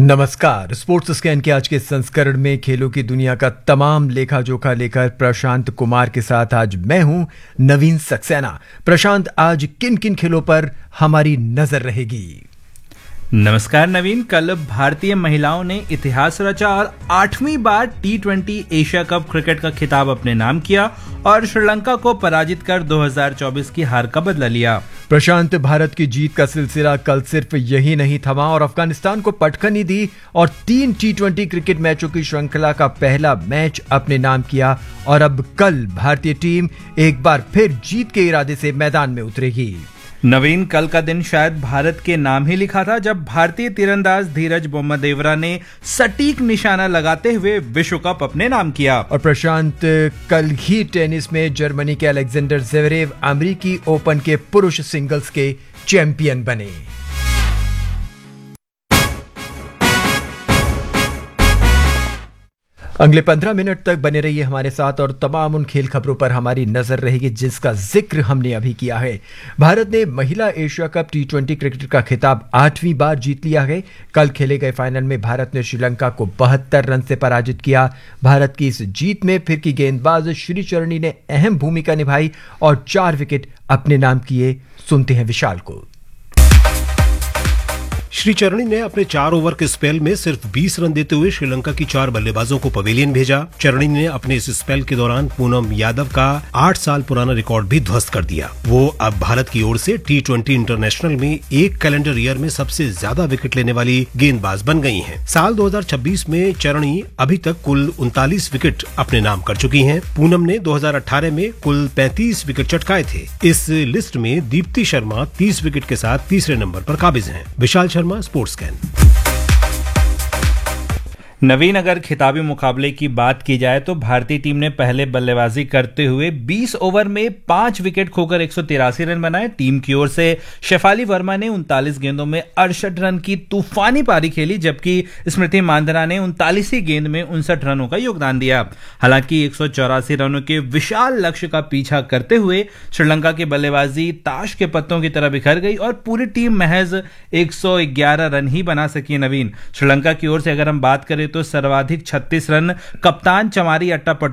नमस्कार। Sports scan के आज के संस्करण में खेलों की दुनिया का तमाम लेखा जोखा लेकर प्रशांत कुमार के साथ आज मैं हूं नवीन सक्सेना। प्रशांत, आज किन किन खेलों पर हमारी नजर रहेगी? नमस्कार नवीन। कल भारतीय महिलाओं ने इतिहास रचा और 8वीं बार T20 एशिया कप क्रिकेट का खिताब अपने नाम किया और श्रीलंका को पराजित कर 2024 की हार का बदला लिया। प्रशांत, भारत की जीत का सिलसिला कल सिर्फ यही नहीं थमा और अफगानिस्तान को पटखनी दी और 3 T20 क्रिकेट मैचों की श्रृंखला का पहला मैच अपने नाम किया और अब कल भारतीय टीम एक बार फिर जीत के इरादे से मैदान में उतरेगी। नवीन, कल का दिन शायद भारत के नाम ही लिखा था जब भारतीय तीरंदाज धीरज बोम्मदेवरा ने सटीक निशाना लगाते हुए विश्व कप अपने नाम किया। और प्रशांत, कल ही टेनिस में जर्मनी के अलेक्जेंडर ज़वेरेव अमेरिकी ओपन के पुरुष सिंगल्स के चैंपियन बने। अगले 15 मिनट तक बने रहिए हमारे साथ और तमाम उन खेल खबरों पर हमारी नजर रहेगी जिसका जिक्र हमने अभी किया है। भारत ने महिला एशिया कप T20 क्रिकेट का खिताब 8वीं बार जीत लिया है। कल खेले गए फाइनल में भारत ने श्रीलंका को 72 रन से पराजित किया। भारत की इस जीत में फिरकी गेंदबाज श्रीचरणी ने अहम भूमिका निभाई और 4 विकेट अपने नाम किए। सुनते हैं विशाल को। श्रीचरणी ने अपने 4 ओवर के स्पेल में सिर्फ 20 रन देते हुए श्रीलंका की 4 बल्लेबाजों को पवेलियन भेजा। चरणी ने अपने इस स्पेल के दौरान पूनम यादव का 8 साल पुराना रिकॉर्ड भी ध्वस्त कर दिया। वो अब भारत की ओर से T20 इंटरनेशनल में एक कैलेंडर ईयर में सबसे ज्यादा विकेट लेने वाली गेंदबाज बन गई हैं। साल 2026 में चरणी अभी तक कुल 39 विकेट अपने नाम कर चुकी हैं। पूनम ने 2018 में कुल 35 विकेट चटकाए थे। इस लिस्ट में दीप्ति शर्मा 30 विकेट के साथ तीसरे नंबर पर काबिज हैं। Vishal Sharma, sports scan. नवीन, अगर खिताबी मुकाबले की बात की जाए तो भारतीय टीम ने पहले बल्लेबाजी करते हुए 20 ओवर में 5 विकेट खोकर 183 रन बनाए। टीम की ओर से शेफाली वर्मा ने 39 गेंदों में 68 रन की तूफानी पारी खेली, जबकि स्मृति मांधाना ने 39 गेंद में 59 रनों का योगदान दिया। हालांकि 184 रनों के विशाल लक्ष्य का पीछा करते हुए श्रीलंका की बल्लेबाजी ताश के पत्तों की तरह बिखर गई और पूरी टीम महज 111 रन ही बना सकी। नवीन, श्रीलंका की ओर से अगर हम बात करें तो सर्वाधिक 36 रन कप्तान चमारी अट्टापट्टू